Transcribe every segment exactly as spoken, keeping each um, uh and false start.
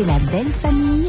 C'est la belle famille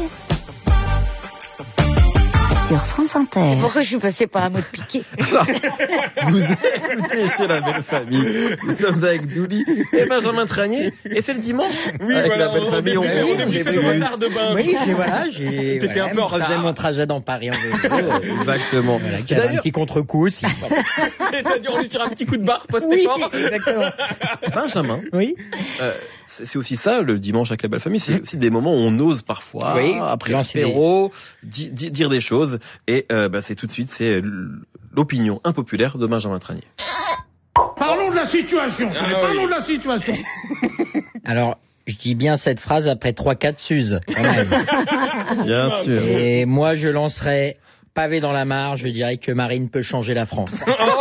sur France Inter. Pourquoi je suis passée par un mot de piqué? Vous écoutez chez la belle famille. Nous sommes avec Douli et Benjamin Tranier. Et c'est le dimanche. Oui, avec voilà, la belle on famille. On débriefait- on on débriefait débriefait. le retard de bain. Oui, j'ai, voilà, j'ai, T'étais voilà, un peu en je faisais retard. mon trajet dans Paris en vélo. Exactement. Voilà, j'avais un D'ailleurs, petit contre-coup aussi. T'as dû lui tirer un petit coup de barre Oui, post-effort. exactement. Benjamin, Oui. euh, c'est c'est aussi ça, le dimanche avec la belle famille. C'est aussi des moments où on ose parfois, Oui, après lancer l'apéro, di- di- dire des choses. Et euh, bah, c'est tout de suite, c'est l'opinion impopulaire de Benjamin Tranier. Parlons de la situation. Ah, Parlons oui. de la situation. Alors, je dis bien cette phrase après trois quatre Suzes, quand même. Bien sûr. Et moi, je lancerais pavé dans la mare, je dirais que Marine peut changer la France.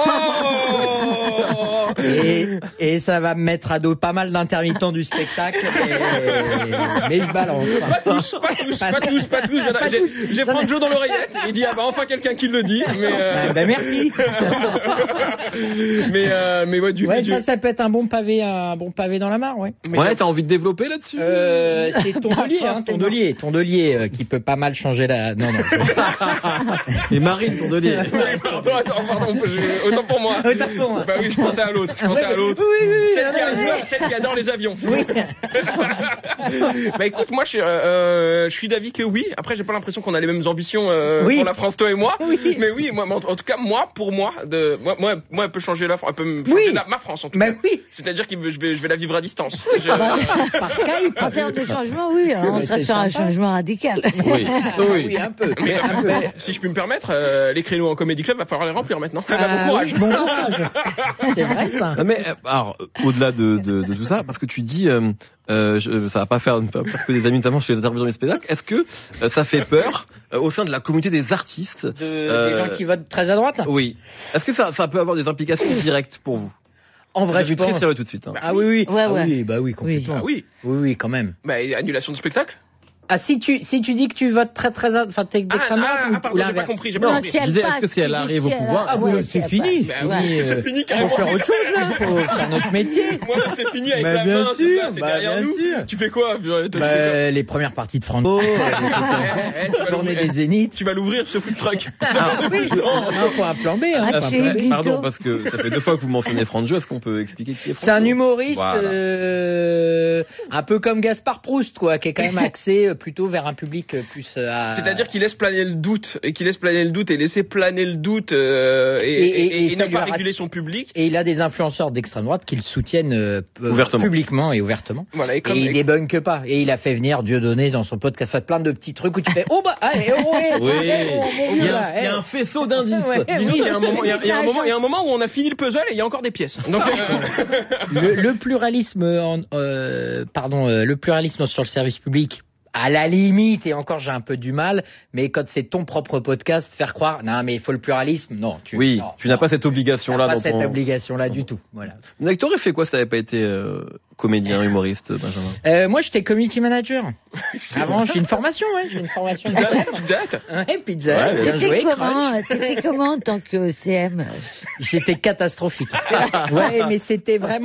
Et, et ça va me mettre à dos pas mal d'intermittents du spectacle, et- mais je balance. Pas tous, pas tous, pas tous, pas tous. Pas J'ai- tous. J'ai Franck Joe dans l'oreillette. Il dit, ah bah enfin quelqu'un qui le dit. Mais, euh, Ah, ben merci. mais, euh, mais ouais, du Ouais, du- ça, ça peut être un bon pavé, un bon pavé dans la mare, ouais. mais Ouais, j'ai- t'as envie de développer là-dessus? Euh, c'est Tondelier, hein, forcément. Tondelier, Tondelier, euh, qui peut pas mal changer la. Non, non. Et Marine, ton delier. Ouais, pardon, attends, pardon, je- autant pour moi. Autant pour moi. Bah oui, je pensais à l'autre, je pensais à l'autre. Oui, oui, oui. Celle qui, non, non, adore, celle qui adore les avions. Oui. Bah écoute, moi je suis, euh, je suis d'avis que oui. Après, j'ai pas l'impression qu'on a les mêmes ambitions euh, Oui. pour la France, toi et moi. Oui. Mais oui, moi, en, en tout cas, moi, pour moi, de, moi, moi, moi, elle peut changer la, elle peut me changer Oui. la- ma France en tout Bah cas. oui. C'est-à-dire que je vais, je vais la vivre à distance. Je- Par Skype. En termes de changement, oui, alors on Ouais, sera c'est sur un sympa. changement radical. Oui. Oui, Oui. un peu. Mais, un peu. mais si je puis me permettre, euh, les créneaux en comédie club, va falloir les remplir maintenant. Bah, Ah, bon courage. oui, bon courage. C'est vrai ça. Non, mais euh, alors euh, au-delà de, de, de tout ça, parce que tu dis euh, euh, je, ça va pas faire, pas faire que des amis notamment chez les intervenants du spectacle. Est-ce que euh, ça fait peur euh, au sein de la communauté des artistes? De, Euh, Des gens qui votent très à droite. Oui. Est-ce que ça, ça peut avoir des implications directes pour vous? En vrai, Je suis je très pense. sérieux tout de suite. Hein. Ah oui, oui. Ouais, Ah ouais. oui, bah oui, complètement. Ah oui. Oui, oui, quand même. Bah, et annulation de spectacle. Ah, si tu, si tu dis que tu votes très très à, enfin, t'es Ah, d'extrême droite ah, ou, ah, pardon, ou j'ai pas l'inverse. compris, j'ai pas Non, compris. si elle Je disais, est-ce passe, que si elle tu dis arrive si au elle pouvoir- a- Ah ouais, oui, si c'est elle fini. passe. C'est Bah, fini. ouais, c'est euh, fini Faut carrément. faire autre chose là. Faut faire notre métier. Moi, c'est fini avec Bah, la bien main, c'est sûr, ça, c'est bah, derrière bien nous. sûr. Tu fais quoi? Toi, tu fais quoi Bah, les premières parties de Franco, euh, Eh, eh, tu vas tournée l'ouvrir. des Zéniths. Tu vas l'ouvrir ce food truck. Ah, oui. Non, faut un plan B. Hein, Ah, faut un c'est plan B. Guido. Pardon, parce que ça fait deux fois que vous mentionnez Franjo. Est-ce qu'on peut expliquer qui est Franjo? C'est un humoriste Voilà. euh, un peu comme Gaspard Proust, quoi, qui est quand même axé euh, plutôt vers un public euh, plus. euh, à... C'est-à-dire qu'il laisse planer le doute, et qu'il laisse planer le doute, et laisser planer le doute, euh, et, et, Et- et- et et ça ne lui pas a réguler rassi- son public. Et il a des influenceurs d'extrême droite qui le soutiennent euh, p- Ouvertement. publiquement et ouvertement. Voilà, et comme, Et il et- débunk pas. Et il a fait venir Dieudonné dans son podcast, fait plein de petits trucs où tu fais oh bah allez oh ouais, Oui. oh, mon Il y vieux, a, là, il y a eh. un faisceau d'indices. Ouais, disons oui. qu'il y a un moment, il y a, il y a un moment, il y a un moment où on a fini le puzzle et il y a encore des pièces. Donc, euh, le, le pluralisme, en, euh, pardon, euh, le pluralisme sur le service public. À la limite, et encore j'ai un peu du mal, mais quand c'est ton propre podcast, faire croire, non mais il faut le pluralisme, non. Tu, Oui, non, tu n'as non, pas cette obligation-là. t'as pas dans cette ton- obligation-là du tout. Voilà. Mais t'aurais fait quoi si t'avais pas été euh, comédien, humoriste, Benjamin? Euh, moi, j'étais community manager. Avant, j'ai une formation, ouais, j'ai une formation. de pizza, C M. pizza Hut. Ouais, pizza, Ouais, bien joué, T'étais Crunch. comment, t'étais comment en tant que C M? J'étais catastrophique. Ouais, mais c'était vraiment